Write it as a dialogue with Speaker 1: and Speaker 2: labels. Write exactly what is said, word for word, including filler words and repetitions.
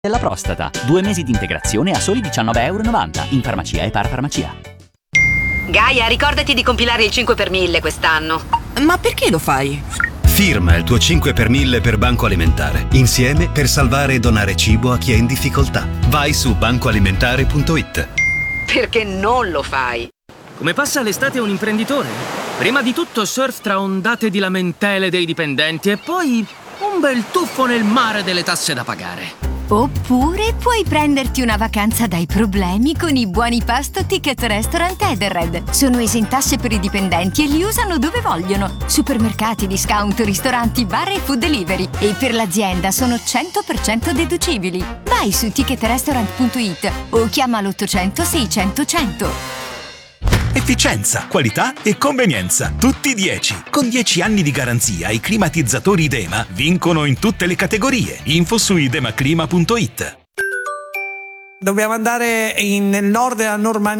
Speaker 1: della prostata. Due mesi di integrazione a soli diciannove e novanta euro in farmacia e parafarmacia.
Speaker 2: Gaia, ricordati di compilare il cinque per mille quest'anno.
Speaker 3: Ma perché lo fai?
Speaker 4: Firma il tuo cinque per mille per Banco Alimentare. Insieme per salvare e donare cibo a chi è in difficoltà. Vai su banco alimentare punto it.
Speaker 2: Perché non lo fai?
Speaker 5: Come passa l'estate un imprenditore? Prima di tutto surf tra ondate di lamentele dei dipendenti e poi un bel tuffo nel mare delle tasse da pagare.
Speaker 6: Oppure puoi prenderti una vacanza dai problemi con i buoni pasto Ticket Restaurant Edenred. Sono esentasse per i dipendenti e li usano dove vogliono. Supermercati, discount, ristoranti, bar e food delivery. E per l'azienda sono cento per cento deducibili. Vai su ticket restaurant punto it o chiama l'ottocento seicento cento.
Speaker 7: Efficienza, qualità e convenienza, tutti dieci. Con dieci anni di garanzia i climatizzatori Idema vincono in tutte le categorie. Info su idemaclima punto it.
Speaker 8: Dobbiamo andare in, nel nord della Normandia.